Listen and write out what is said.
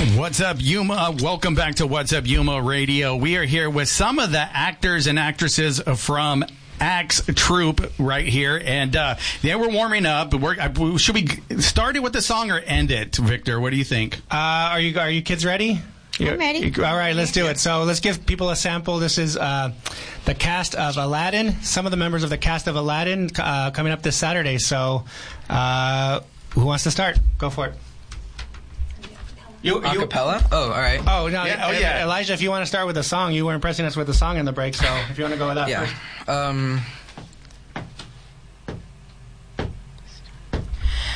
What's up, Yuma? Welcome back to What's Up, Yuma Radio. We are here with some of the actors and actresses from Axe Troop right here, and we're warming up. Should we start it with the song or end it, Victor? What do you think? Are you kids ready? I'm ready. All right, let's do it. So let's give people a sample. This is the cast of Aladdin. Some of the members of the cast of Aladdin coming up this Saturday. So who wants to start? Go for it. Acapella? Oh, all right. Oh, no. Yeah. Elijah, if you want to start with a song, you were impressing us with the song in the break, so if you want to go with that first.